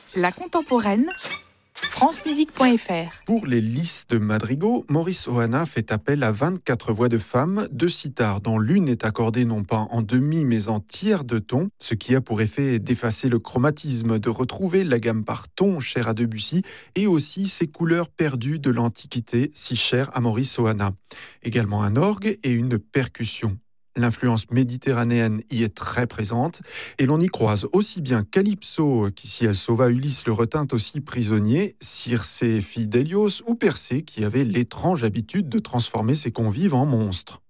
La contemporaine, francemusique.fr. Pour les listes de madrigaux, Maurice Ohana fait appel à 24 voix de femmes, de sitars, dont l'une est accordée non pas en demi mais en tiers de ton, ce qui a pour effet d'effacer le chromatisme, de retrouver la gamme par ton chère à Debussy et aussi ces couleurs perdues de l'Antiquité si chères à Maurice Ohana. Également un orgue et une percussion. L'influence méditerranéenne y est très présente et l'on y croise aussi bien Calypso, qui si elle sauva Ulysse le retint aussi prisonnier, Circé, fille d'Hélios, ou Persée, qui avait l'étrange habitude de transformer ses convives en monstres.